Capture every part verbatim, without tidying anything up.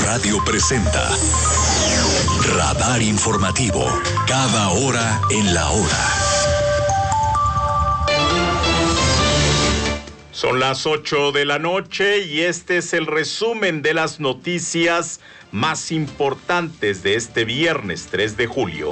Radio presenta Radar Informativo, cada hora en la hora. Son las ocho de la noche y este es el resumen de las noticias más importantes de este viernes tres de julio.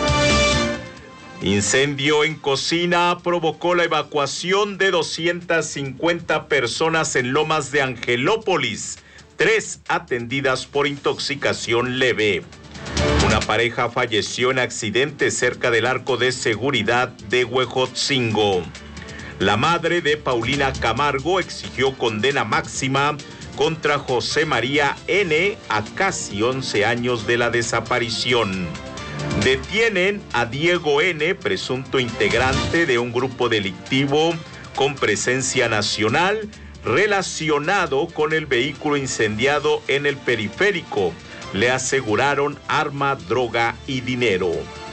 Incendio en cocina provocó la evacuación de doscientas cincuenta personas en Lomas de Angelópolis, tres atendidas por intoxicación leve. Una pareja falleció en accidente cerca del arco de seguridad de Huejotzingo. La madre de Paulina Camargo exigió condena máxima contra José María N. a casi once años de la desaparición. Detienen a Diego N., presunto integrante de un grupo delictivo con presencia nacional relacionado con el vehículo incendiado en el periférico. Le aseguraron arma, droga y dinero.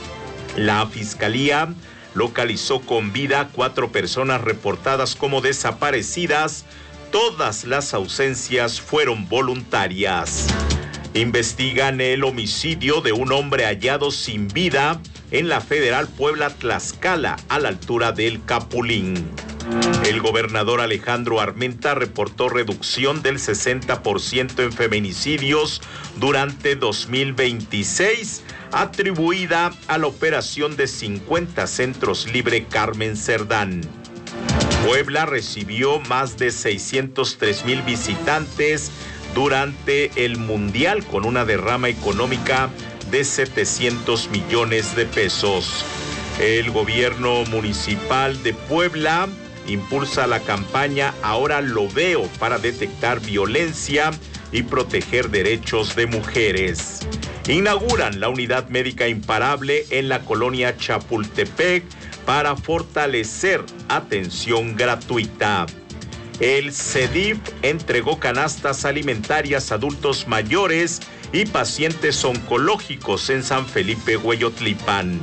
La fiscalía localizó con vida cuatro personas reportadas como desaparecidas. Todas las ausencias fueron voluntarias. Investigan el homicidio de un hombre hallado sin vida en la Federal Puebla-Tlaxcala, a la altura del Capulín. El gobernador Alejandro Armenta reportó reducción del sesenta por ciento en feminicidios durante dos mil veintiséis, atribuida a la operación de cincuenta Centros Libre Carmen Cerdán. Puebla recibió más de seiscientos tres mil visitantes durante el Mundial, con una derrama económica de setecientos millones de pesos. El gobierno municipal de Puebla impulsa la campaña Ahora Lo Veo para detectar violencia y proteger derechos de mujeres. Inauguran la unidad médica imparable en la colonia Chapultepec para fortalecer atención gratuita. El CEDIF entregó canastas alimentarias a adultos mayores y pacientes oncológicos en San Felipe Hueyotlipan.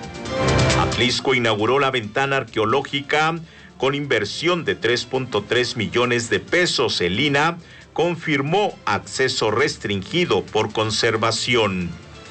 Atlisco inauguró la ventana arqueológica con inversión de tres punto tres millones de pesos. El I N A confirmó acceso restringido por conservación.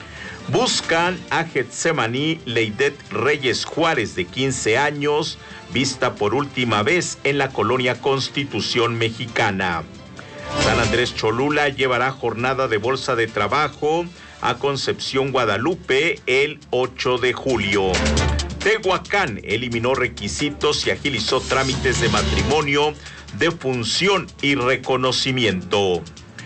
Buscan a Getsemaní Leidet Reyes Juárez, de quince años, vista por última vez en la colonia Constitución Mexicana. San Andrés Cholula llevará jornada de bolsa de trabajo a Concepción Guadalupe el ocho de julio. Tehuacán eliminó requisitos y agilizó trámites de matrimonio, de función y reconocimiento.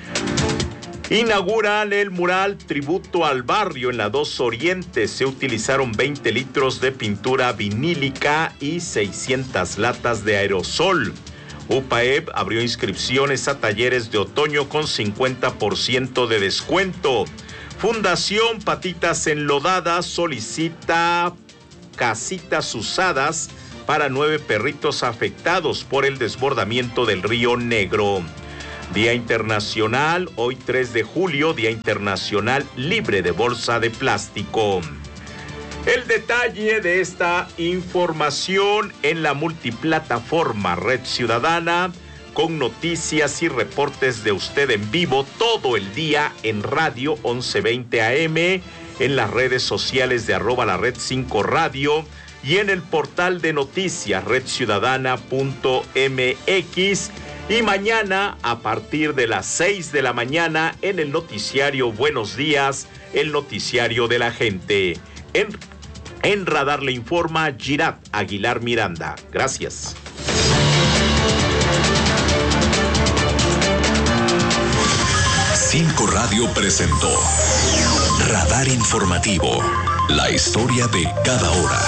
Inauguran el mural Tributo al Barrio en la dos Oriente. Se utilizaron veinte litros de pintura vinílica y seiscientas latas de aerosol. UPAEP abrió inscripciones a talleres de otoño con cincuenta por ciento de descuento. Fundación Patitas Enlodadas solicita casitas usadas para nueve perritos afectados por el desbordamiento del Río Negro. Día Internacional, hoy tres de julio, Día Internacional Libre de Bolsa de Plástico. El detalle de esta información en la multiplataforma Red Ciudadana, con noticias y reportes de usted en vivo todo el día en Radio once veinte A M, en las redes sociales de arroba la red cinco radio y en el portal de noticias red ciudadana punto m x. Y mañana, a partir de las seis de la mañana, en el noticiario Buenos Días, el noticiario de la gente. En, en Radar le informa Girat Aguilar Miranda. Gracias. cinco Radio presentó Radar Informativo, la historia de cada hora.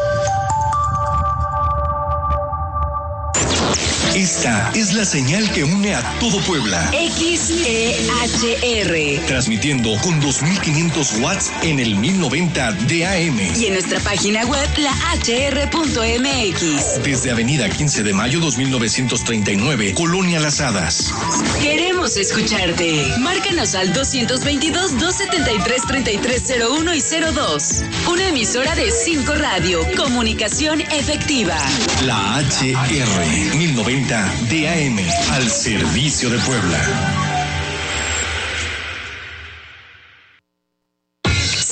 Esta es la señal que une a todo Puebla. X E H R. Transmitiendo con dos mil quinientos watts en el mil noventa de A M. Y en nuestra página web, la h r punto m x. Desde Avenida quince de mayo dos mil novecientos treinta y nueve, Colonia Las Hadas. Queremos escucharte. Márcanos al doscientos veintidós, doscientos setenta y tres, treinta y tres cero uno y cero dos. Una emisora de cinco Radio. Comunicación efectiva. La H R mil noventa de A M, al servicio de Puebla.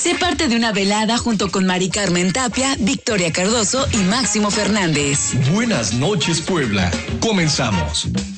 Sé parte de una velada junto con Mari Carmen Tapia, Victoria Cardoso y Máximo Fernández. Buenas noches, Puebla. Comenzamos.